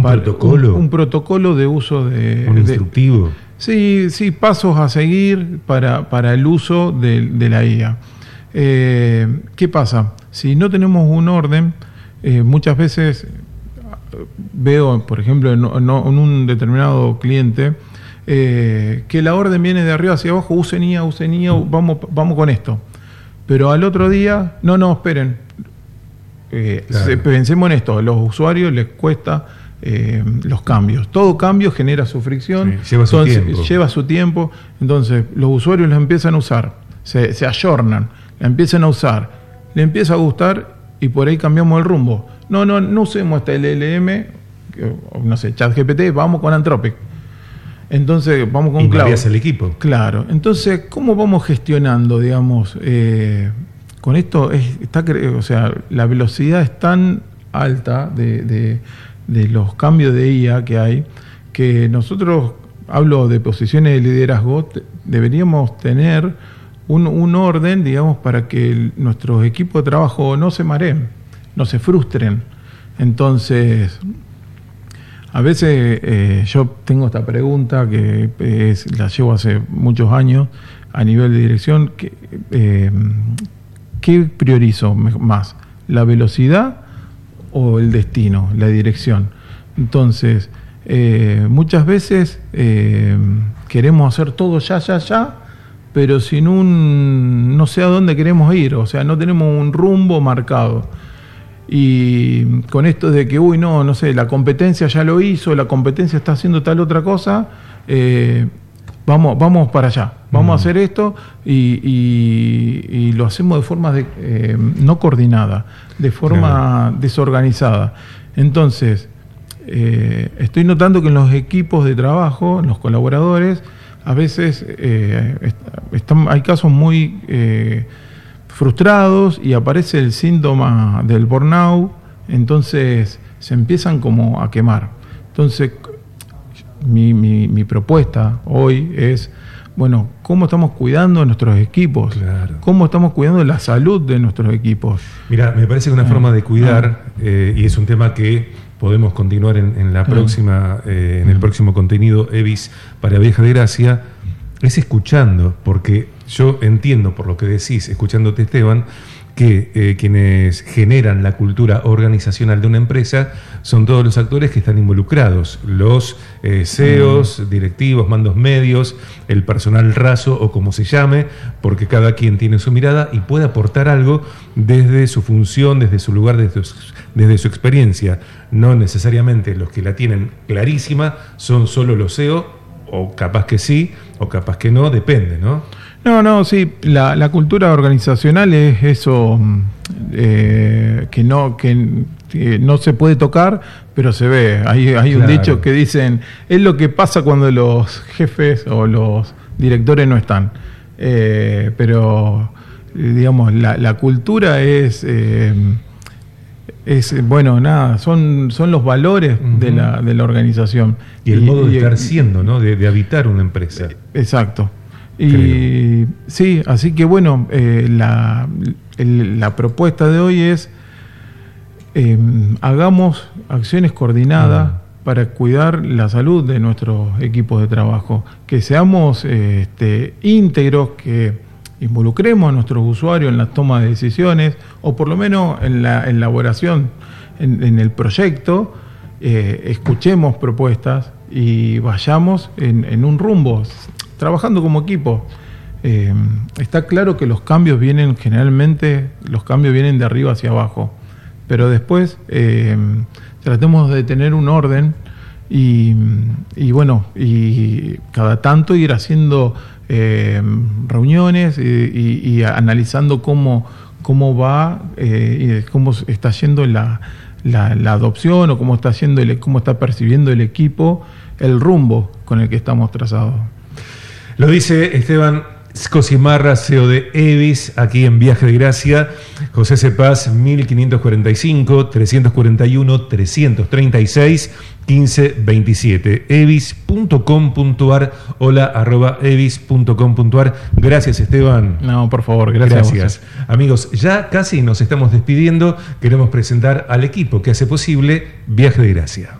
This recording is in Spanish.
protocolo. Un protocolo de uso de... Un instructivo. Sí, pasos a seguir para el uso de la IA. ¿Qué pasa? Si no tenemos un orden, muchas veces veo, por ejemplo, en un determinado cliente, que la orden viene de arriba hacia abajo, usen IA, vamos con esto. Pero al otro día, no, esperen. Claro. Pensemos en esto, a los usuarios les cuesta los cambios. Todo cambio genera su fricción, sí, lleva su tiempo. Entonces, los usuarios la empiezan a usar, se ayornan, la empiezan a usar, le empieza a gustar y por ahí cambiamos el rumbo. No usemos este LLM, no sé, ChatGPT, vamos con Anthropic. Entonces, vamos con Cloud. Y el equipo. Claro. Entonces, ¿cómo vamos gestionando, digamos? Con esto, o sea, la velocidad es tan alta de los cambios de IA que hay, que nosotros, hablo de posiciones de liderazgo, deberíamos tener un orden, digamos, para que nuestros equipos de trabajo no se mareen, no se frustren. Entonces, a veces yo tengo esta pregunta que la llevo hace muchos años a nivel de dirección. ¿Qué priorizo más? ¿La velocidad o el destino, la dirección? Entonces, muchas veces queremos hacer todo ya, pero sin no sé a dónde queremos ir, o sea, no tenemos un rumbo marcado. Y con esto de que, no sé, la competencia ya lo hizo, la competencia está haciendo tal otra cosa, vamos para allá, vamos a hacer esto y lo hacemos de forma no coordinada, de forma desorganizada. Entonces, estoy notando que en los equipos de trabajo, en los colaboradores, a veces hay casos muy frustrados y aparece el síntoma del burnout, entonces se empiezan como a quemar. Entonces, mi propuesta hoy es, ¿cómo estamos cuidando nuestros equipos? Claro. ¿Cómo estamos cuidando la salud de nuestros equipos? Mira, me parece que una forma de cuidar, y es un tema que podemos continuar en la próxima, en el próximo contenido EVIS para Vieja de Gracia, es escuchando, porque yo entiendo por lo que decís, escuchándote, Esteban, que quienes generan la cultura organizacional de una empresa son todos los actores que están involucrados, los CEOs, directivos, mandos medios, el personal raso o como se llame, porque cada quien tiene su mirada y puede aportar algo desde su función, desde su lugar, desde su experiencia. No necesariamente los que la tienen clarísima son solo los CEO, o capaz que sí, o capaz que no, depende, ¿no? No, sí, la cultura organizacional es eso que no se puede tocar, pero se ve. Hay un dicho que dicen, es lo que pasa cuando los jefes o los directores no están. Pero, digamos, la cultura son los valores de la organización. Y el modo de estar siendo, ¿no? De habitar una empresa. Exacto. Y sí, así que la propuesta de hoy es hagamos acciones coordinadas para cuidar la salud de nuestros equipos de trabajo, que seamos íntegros, que involucremos a nuestros usuarios en la toma de decisiones, o por lo menos en la elaboración, en el proyecto, escuchemos propuestas y vayamos en un rumbo, trabajando como equipo. Está claro que los cambios vienen de arriba hacia abajo, pero después tratemos de tener un orden y cada tanto ir haciendo reuniones y analizando cómo va y cómo está yendo la adopción, o cómo está percibiendo el equipo el rumbo con el que estamos trazados. Lo dice Esteban Scosimarra, CEO de EVIS, aquí en Viaje de Gracia. José Cepaz, 1545 341 336 1527. evis.com.ar. hola @evis.com.ar. Gracias, Esteban. No, por favor, gracias. Amigos, ya casi nos estamos despidiendo. Queremos presentar al equipo que hace posible Viaje de Gracia.